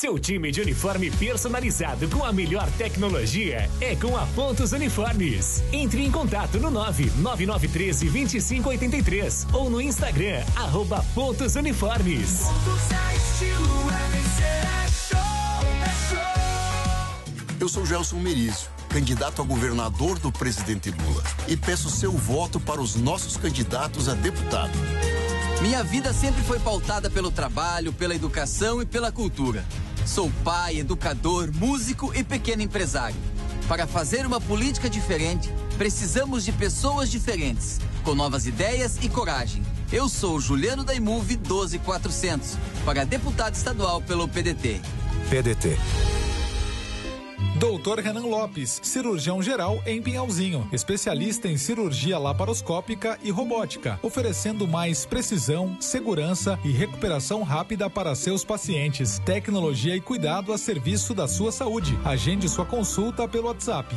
seu time de uniforme personalizado com a melhor tecnologia é com a Pontos Uniformes. Entre em contato no 99913-2583 ou no Instagram, @Pontos Uniformes. Pontos é estilo, Eu sou Gelson Merizio, candidato a governador do presidente Lula, e peço seu voto para os nossos candidatos a deputado. Minha vida sempre foi pautada pelo trabalho, pela educação e pela cultura. Sou pai, educador, músico e pequeno empresário. Para fazer uma política diferente, precisamos de pessoas diferentes, com novas ideias e coragem. Eu sou Juliano da Imuve 12400, para deputado estadual pelo PDT. PDT. Doutor Renan Lopes, cirurgião geral em Pinhalzinho, especialista em cirurgia laparoscópica e robótica, oferecendo mais precisão, segurança e recuperação rápida para seus pacientes. Tecnologia e cuidado a serviço da sua saúde. Agende sua consulta pelo WhatsApp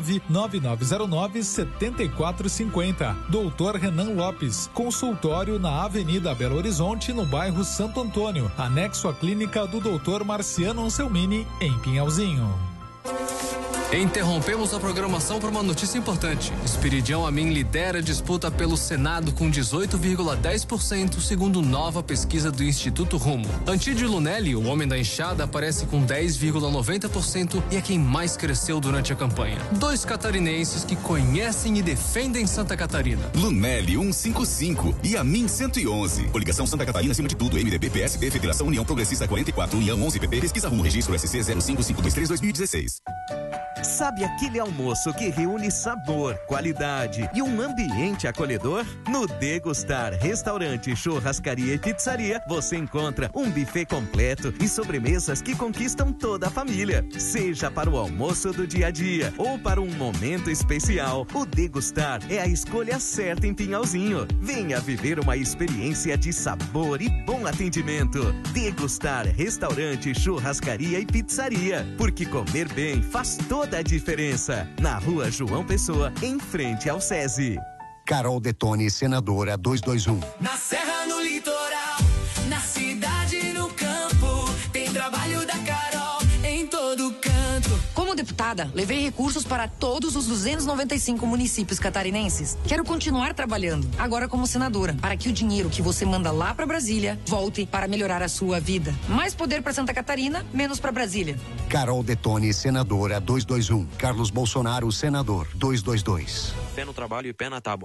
99909-7450. Doutor Renan Lopes, consultório na Avenida Belo Horizonte, no bairro Santo Antônio, anexo à clínica do Dr. Marciano Anselmini, em Pinhalzinho. Interrompemos a programação para uma notícia importante. Esperidião Amin lidera a disputa pelo Senado com 18,10%, segundo nova pesquisa do Instituto Rumo. Antídio Lunelli, o homem da enxada, aparece com 10,90% e é quem mais cresceu durante a campanha. Dois catarinenses que conhecem e defendem Santa Catarina. Lunelli 155 e Amin 111. Coligação Santa Catarina acima de tudo. MDB, PSB, Federação União Progressista 44, União 11 PP, Pesquisa Rumo, Registro SC 05523-2016. Sabe aquele almoço que reúne sabor, qualidade e um ambiente acolhedor? No Degustar Restaurante, Churrascaria e Pizzaria, você encontra um buffet completo e sobremesas que conquistam toda a família. Seja para o almoço do dia a dia ou para um momento especial, o Degustar é a escolha certa em Pinhalzinho. Venha viver uma experiência de sabor e bom atendimento. Degustar Restaurante, Churrascaria e Pizzaria, porque comer bem faz toda a diferença. Na Rua João Pessoa, em frente ao SESI. Carol Detone, senadora 221. Na serra, no litoral, na cidade, no campo, tem trabalho da Carol em todo canto. Como deputada, levei recursos para todos os 295 municípios catarinenses. Quero continuar trabalhando, agora como senadora, para que o dinheiro que você manda lá para Brasília volte para melhorar a sua vida. Mais poder para Santa Catarina, menos para Brasília. Carol Detone, senadora 221. Carlos Bolsonaro, senador 222. Pé no trabalho e pé na tábua.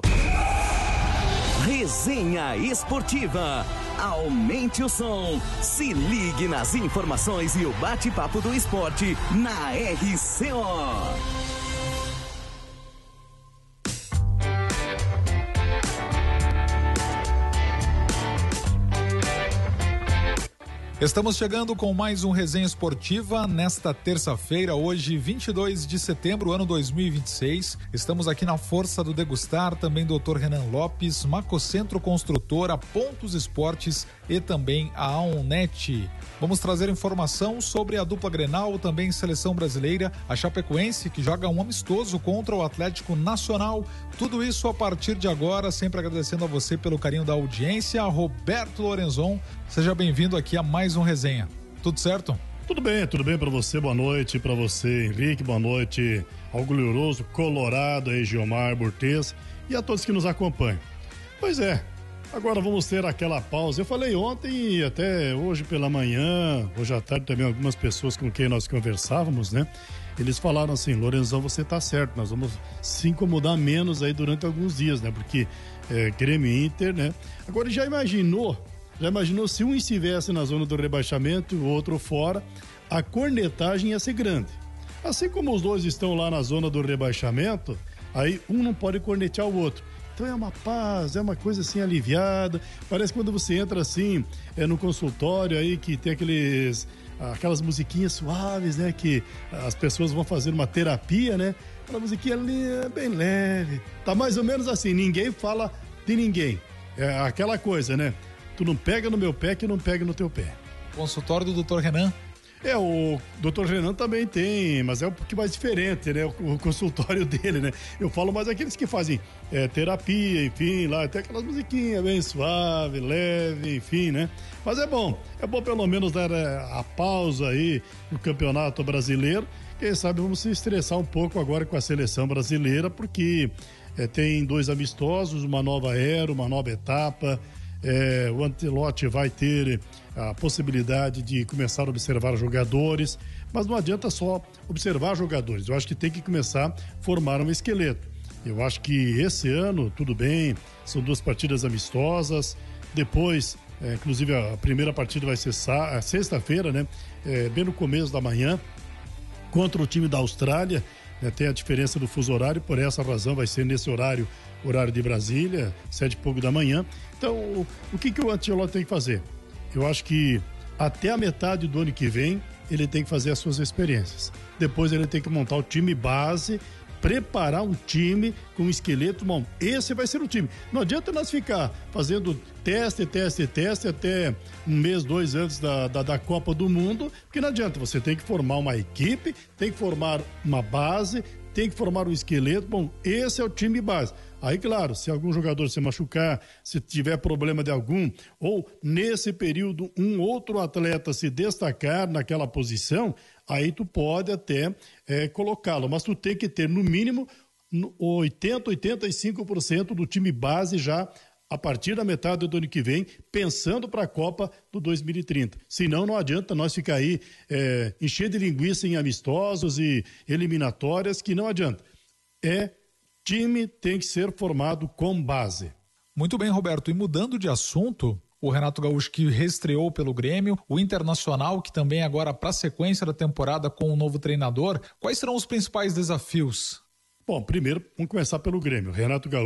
Resenha Esportiva. Aumente o som. Se ligue nas informações e o bate-papo do esporte na RCO. Estamos chegando com mais um Resenha Esportiva nesta terça-feira, hoje 22 de setembro, ano 2026. Estamos aqui na força do Degustar, também Dr. Renan Lopes, Macocentro Construtora, Pontos Esportes e também a Aonet. Vamos trazer informação sobre a dupla Grenal, também seleção brasileira, a Chapecoense, que joga um amistoso contra o Atlético Nacional. Tudo isso a partir de agora, sempre agradecendo a você pelo carinho da audiência. Roberto Lorenzon, seja bem-vindo aqui a mais um Resenha. Tudo certo? Tudo bem para você, boa noite para você, Henrique, boa noite ao glorioso Colorado, aí Giomar Bortes e a todos que nos acompanham. Pois é, agora vamos ter aquela pausa. Eu falei ontem e até hoje pela manhã, hoje à tarde também, algumas pessoas com quem nós conversávamos, né? Eles falaram assim, Lorenzão, você tá certo, nós vamos se incomodar menos aí durante alguns dias, né? Porque Grêmio e Inter, né? Agora já imaginou se um estivesse na zona do rebaixamento e o outro fora, a cornetagem ia ser grande. Assim como os dois estão lá na zona do rebaixamento, aí um não pode cornetear o outro. Então é uma paz, é uma coisa assim aliviada. Parece quando você entra assim no consultório aí que tem aquelas musiquinhas suaves, né? Que as pessoas vão fazer uma terapia, né? Aquela musiquinha ali é bem leve. Tá mais ou menos assim, ninguém fala de ninguém. É aquela coisa, né? Tu não pega no meu pé que eu não pego no teu pé. Consultório do Dr. Renan. O Dr. Renan também tem, mas é um pouquinho mais diferente, né? O consultório dele, né? Eu falo mais aqueles que fazem terapia, enfim, lá até aquelas musiquinhas bem suave, leve, enfim, né? Mas é bom pelo menos dar a pausa aí no Campeonato Brasileiro. Quem sabe vamos se estressar um pouco agora com a seleção brasileira, porque tem 2 amistosos, uma nova era, uma nova etapa. O Ancelotti vai ter a possibilidade de começar a observar jogadores, mas não adianta só observar jogadores. Eu acho que tem que começar a formar um esqueleto. Eu acho que esse ano, tudo bem, são 2 partidas amistosas. Depois, inclusive a primeira partida vai ser sexta-feira, né? Bem no começo da manhã, contra o time da Austrália. Tem a diferença do fuso horário, por essa razão vai ser nesse horário de Brasília, 7h da manhã. Então, o que o Ancelotti tem que fazer? Eu acho que até a metade do ano que vem ele tem que fazer as suas experiências. Depois ele tem que montar o time base, preparar um time com um esqueleto bom. Esse vai ser o time. Não adianta nós ficar fazendo teste até 1 mês, 2 antes da Copa do Mundo, porque não adianta. Você tem que formar uma equipe, tem que formar uma base, tem que formar um esqueleto. Bom, esse é o time base. Aí, claro, se algum jogador se machucar, se tiver problema de algum, ou nesse período um outro atleta se destacar naquela posição, aí tu pode até colocá-lo. Mas tu tem que ter, no mínimo, 85% do time base já a partir da metade do ano que vem, pensando para a Copa do 2030. Senão não adianta nós ficar aí encher de linguiça em amistosos e eliminatórias, que não adianta. Time tem que ser formado com base. Muito bem, Roberto. E mudando de assunto, o Renato Gaúcho que reestreou pelo Grêmio, o Internacional que também agora para a sequência da temporada com um novo treinador. Quais serão os principais desafios? Bom, primeiro, vamos começar pelo Grêmio. Renato Gaúcho